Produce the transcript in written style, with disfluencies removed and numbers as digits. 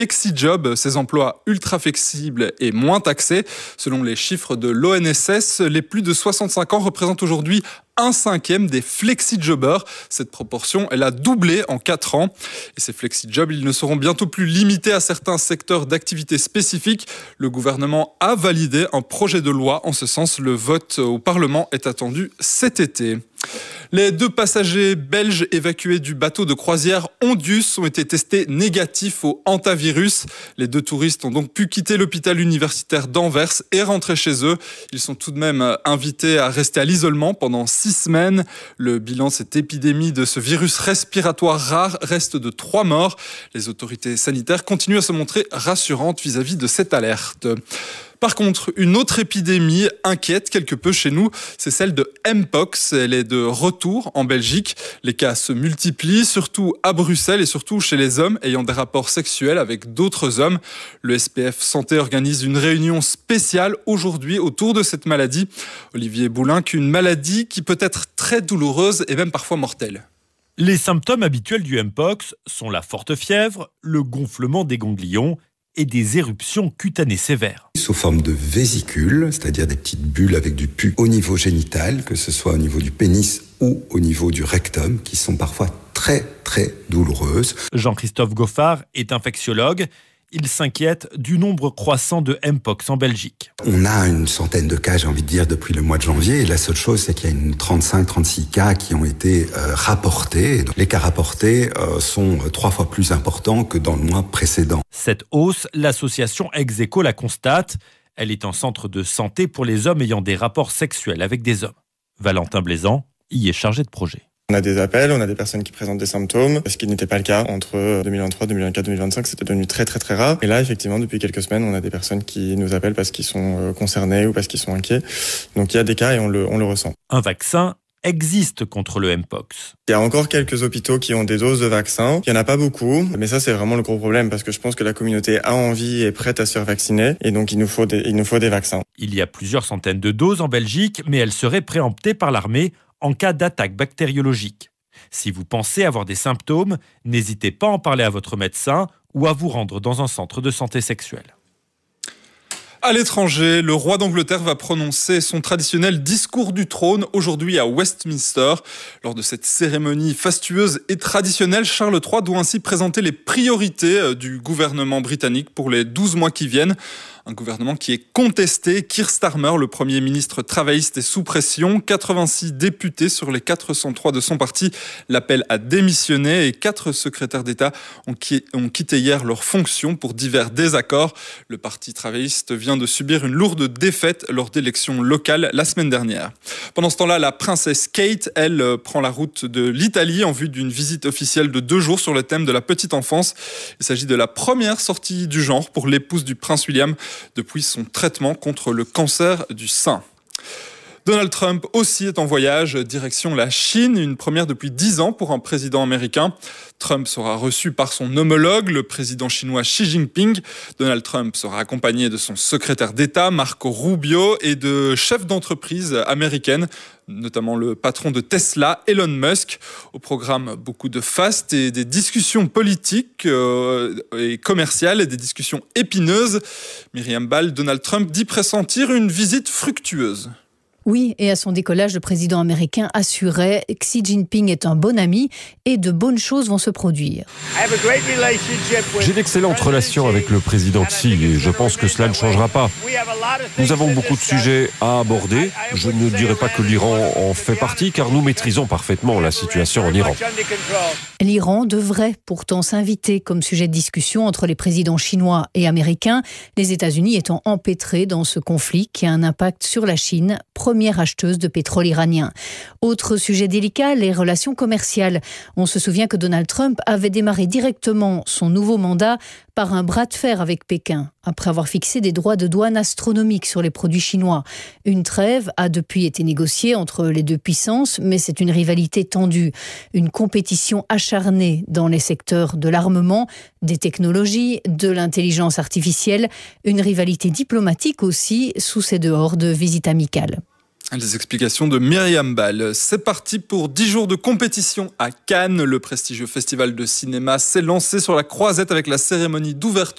FlexiJob, ces emplois ultra flexibles et moins taxés. Selon les chiffres de l'ONSS, les plus de 65 ans représentent aujourd'hui 1/5 des flexi-jobbers. Cette proportion, elle a doublé en 4 ans. Et ces flexi-jobs, ils ne seront bientôt plus limités à certains secteurs d'activité spécifiques. Le gouvernement a validé un projet de loi en ce sens. Le vote au Parlement est attendu cet été. Les 2 passagers belges évacués du bateau de croisière Ondius ont été testés négatifs au hantavirus. Les 2 touristes ont donc pu quitter l'hôpital universitaire d'Anvers et rentrer chez eux. Ils sont tout de même invités à rester à l'isolement pendant 6 semaines. Le bilan de cette épidémie de ce virus respiratoire rare reste de 3 morts. Les autorités sanitaires continuent à se montrer rassurantes vis-à-vis de cette alerte. Par contre, une autre épidémie inquiète quelque peu chez nous, c'est celle de Mpox. Elle est de retour en Belgique. Les cas se multiplient, surtout à Bruxelles et surtout chez les hommes ayant des rapports sexuels avec d'autres hommes. Le SPF Santé organise une réunion spéciale aujourd'hui autour de cette maladie. Olivier Boulin, une maladie qui peut être très douloureuse et même parfois mortelle. Les symptômes habituels du Mpox sont la forte fièvre, le gonflement des ganglions et des éruptions cutanées sévères. Sous forme de vésicules, c'est-à-dire des petites bulles avec du pus au niveau génital, que ce soit au niveau du pénis ou au niveau du rectum, qui sont parfois très très douloureuses. Jean-Christophe Goffard est infectiologue. Il s'inquiète du nombre croissant de Mpox en Belgique. On a une centaine de cas, j'ai envie de dire, depuis le mois de janvier. Et la seule chose, c'est qu'il y a 35-36 cas qui ont été rapportés. Les cas rapportés sont 3 fois plus importants que dans le mois précédent. Cette hausse, l'association Execo la constate. Elle est un centre de santé pour les hommes ayant des rapports sexuels avec des hommes. Valentin Blaisant y est chargé de projet. On a des appels, on a des personnes qui présentent des symptômes, ce qui n'était pas le cas entre 2023, 2024, 2025, c'était devenu très très très rare. Et là, effectivement, depuis quelques semaines, on a des personnes qui nous appellent parce qu'ils sont concernés ou parce qu'ils sont inquiets. Donc il y a des cas et on le ressent. Un vaccin existe contre le Mpox. Il y a encore quelques hôpitaux qui ont des doses de vaccins. Il n'y en a pas beaucoup, mais ça c'est vraiment le gros problème parce que je pense que la communauté a envie et est prête à se faire vacciner et donc il nous faut des vaccins. Il y a plusieurs centaines de doses en Belgique, mais elles seraient préemptées par l'armée en cas d'attaque bactériologique. Si vous pensez avoir des symptômes, n'hésitez pas à en parler à votre médecin ou à vous rendre dans un centre de santé sexuelle. À l'étranger, le roi d'Angleterre va prononcer son traditionnel discours du trône aujourd'hui à Westminster. Lors de cette cérémonie fastueuse et traditionnelle, Charles III doit ainsi présenter les priorités du gouvernement britannique pour les 12 mois qui viennent. Un gouvernement qui est contesté. Keir Starmer, le Premier ministre travailliste, est sous pression. 86 députés sur les 403 de son parti l'appellent à démissionner et 4 secrétaires d'État ont quitté hier leurs fonctions pour divers désaccords. Le parti travailliste vient de subir une lourde défaite lors d'élections locales la semaine dernière. Pendant ce temps-là, la princesse Kate, elle, prend la route de l'Italie en vue d'une visite officielle de 2 jours sur le thème de la petite enfance. Il s'agit de la première sortie du genre pour l'épouse du prince William depuis son traitement contre le cancer du sein. Donald Trump aussi est en voyage direction la Chine, une première depuis 10 ans pour un président américain. Trump sera reçu par son homologue, le président chinois Xi Jinping. Donald Trump sera accompagné de son secrétaire d'État, Marco Rubio, et de chefs d'entreprise américaines, notamment le patron de Tesla, Elon Musk. Au programme, beaucoup de fastes et des discussions politiques et commerciales et des discussions épineuses. Myriam Ball, Donald Trump dit pressentir une visite fructueuse. Oui, et à son décollage, le président américain assurait que Xi Jinping est un bon ami et de bonnes choses vont se produire. J'ai d'excellentes relations avec le président Xi et je pense que cela ne changera pas. Nous avons beaucoup de sujets à aborder. Je ne dirais pas que l'Iran en fait partie car nous maîtrisons parfaitement la situation en Iran. L'Iran devrait pourtant s'inviter comme sujet de discussion entre les présidents chinois et américains, les États-Unis étant empêtrés dans ce conflit qui a un impact sur la Chine, première acheteuse de pétrole iranien. Autre sujet délicat, les relations commerciales. On se souvient que Donald Trump avait démarré directement son nouveau mandat par un bras de fer avec Pékin, après avoir fixé des droits de douane astronomiques sur les produits chinois. Une trêve a depuis été négociée entre les deux puissances, mais c'est une rivalité tendue, une compétition acharnée dans les secteurs de l'armement, des technologies, de l'intelligence artificielle, une rivalité diplomatique aussi sous ces dehors de visite amicale. Les explications de Myriam Ball. C'est parti pour 10 jours de compétition à Cannes. Le prestigieux festival de cinéma s'est lancé sur la croisette avec la cérémonie d'ouverture